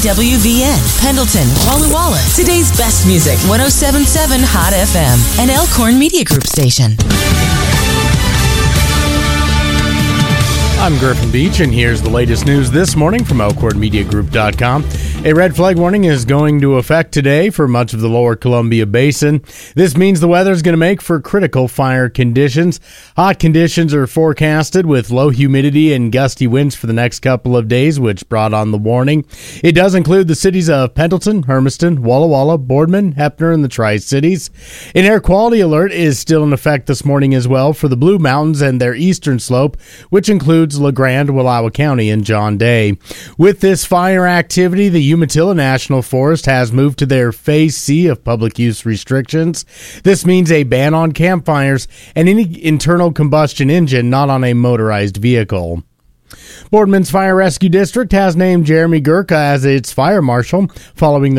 KWVN, Pendleton, Walla Walla. Today's best music, 107.7 Hot FM, and Elkhorn Media Group station. I'm Griffin Beach, and here's the latest news this morning from ElkhornMediaGroup.com. A red flag warning is going to affect today for much of the lower Columbia Basin. This means the weather is going to make for critical fire conditions. Hot conditions are forecasted with low humidity and gusty winds for the next couple of days, which brought on the warning. It does include the cities of Pendleton, Hermiston, Walla Walla, Boardman, Heppner, and the Tri-Cities. An air quality alert is still in effect this morning as well for the Blue Mountains and their eastern slope, which includes LeGrand, Wallowa County, and John Day. With this fire activity, the Umatilla National Forest has moved to their Phase C of public use restrictions. This means a ban on campfires and any internal combustion engine not on a motorized vehicle. Boardman's Fire Rescue District has named Jeremy Gurka as its fire marshal following the